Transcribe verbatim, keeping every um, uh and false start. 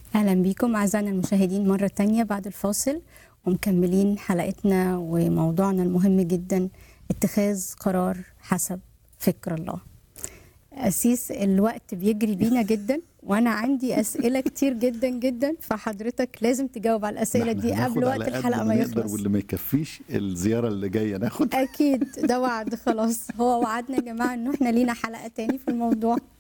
أهلا بيكم أعزائنا المشاهدين مرة تانية بعد الفاصل، ومكملين حلقتنا وموضوعنا المهم جدا، اتخاذ قرار حسب فكر الله. أسيس الوقت بيجري بينا جدا، وأنا عندي أسئلة كتير جدا جدا، فحضرتك لازم تجاوب على الأسئلة دي قبل وقت الحلقة ما نقدر، يخلص. واللي ما يكفيش الزيارة اللي جاية ناخد. أكيد ده وعد، خلاص هو وعدنا يا جماعة إنه إحنا لينا حلقة تاني في الموضوع.